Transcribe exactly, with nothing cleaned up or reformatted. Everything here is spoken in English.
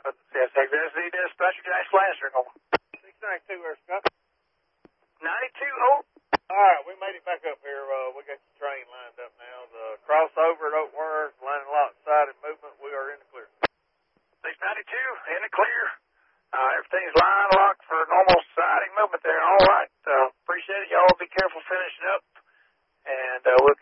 Yes, exactly. Dispatcher Jack Lancer. six ninety-two, where's Scott? ninety-two, oh. All right, we made it back up here. Uh, we got the train lined up now. The crossover at Oakworth, line and lock sided movement, we are in the clear. six ninety-two, in the clear. Uh, everything's line locked for normal siding movement there. All right. Uh, appreciate it. Y'all be careful finishing up. And uh, we'll